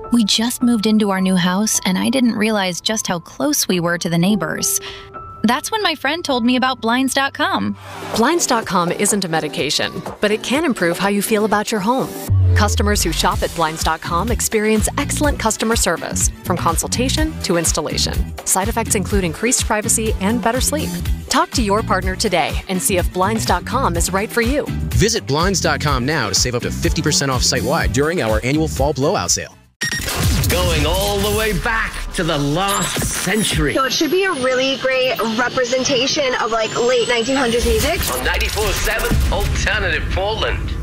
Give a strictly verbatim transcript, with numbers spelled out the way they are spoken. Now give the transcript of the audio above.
We just moved into our new house, and I didn't realize just how close we were to the neighbors. That's when my friend told me about Blinds dot com. Blinds dot com isn't a medication, but it can improve how you feel about your home. Customers who shop at Blinds dot com experience excellent customer service, from consultation to installation. Side effects include increased privacy and better sleep. Talk to your partner today and see if Blinds dot com is right for you. Visit Blinds dot com now to save up to fifty percent off site-wide during our annual fall blowout sale. Going all the way back to the last century. So it should be a really great representation of like late nineteen hundreds music. On ninety-four point seven Alternative Portland.